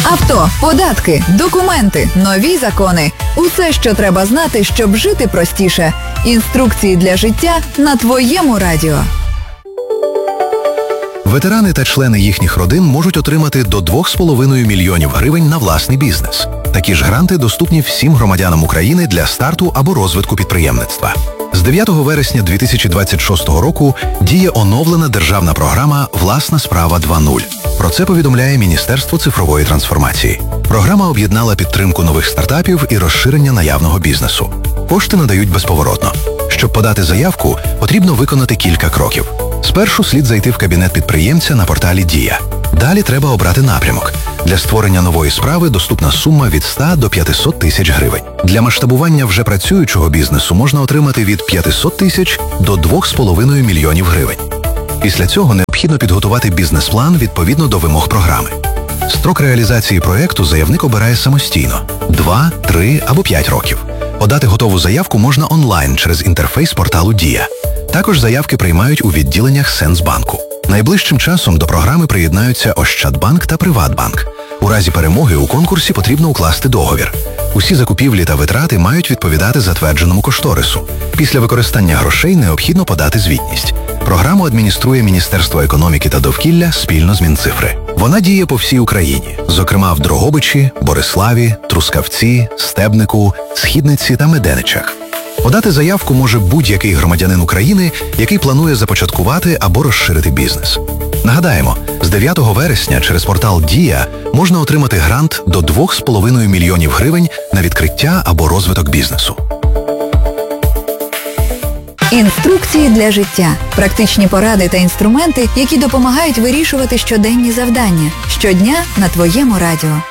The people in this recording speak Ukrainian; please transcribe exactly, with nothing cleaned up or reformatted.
Авто, податки, документи, нові закони. Усе, що треба знати, щоб жити простіше. Інструкції для життя на твоєму радіо. Ветерани та члени їхніх родин можуть отримати до двох з половиною мільйонів гривень на власний бізнес. Такі ж гранти доступні всім громадянам України для старту або розвитку підприємництва. З дев'ятого вересня дві тисячі двадцять шостого року діє оновлена державна програма «Власна справа два нуль». Про це повідомляє Міністерство цифрової трансформації. Програма об'єднала підтримку нових стартапів і розширення наявного бізнесу. Кошти надають безповоротно. Щоб подати заявку, потрібно виконати кілька кроків. Спершу слід зайти в кабінет підприємця на порталі «Дія». Далі треба обрати напрямок. Для створення нової справи доступна сума від ста до п'ятисот тисяч гривень. Для масштабування вже працюючого бізнесу можна отримати від п'ятисот тисяч до двох з половиною мільйонів гривень. Після цього необхідно підготувати бізнес-план відповідно до вимог програми. Строк реалізації проєкту заявник обирає самостійно – два, три або п'ять років. Подати готову заявку можна онлайн через інтерфейс порталу «Дія». Також заявки приймають у відділеннях Сенсбанку. Найближчим часом до програми приєднаються Ощадбанк та Приватбанк. У разі перемоги у конкурсі потрібно укласти договір. Усі закупівлі та витрати мають відповідати затвердженому кошторису. Після використання грошей необхідно подати звітність. Програму адмініструє Міністерство економіки та довкілля спільно з Мінцифри. Вона діє по всій Україні, зокрема в Дрогобичі, Бориславі, Трускавці, Стебнику, Східниці та Меденичах. Подати заявку може будь-який громадянин України, який планує започаткувати або розширити бізнес. Нагадаємо, з дев'ятого вересня через портал «Дія» можна отримати грант до двох з половиною мільйонів гривень на відкриття або розвиток бізнесу. Інструкції для життя. Практичні поради та інструменти, які допомагають вирішувати щоденні завдання. Щодня на твоєму радіо.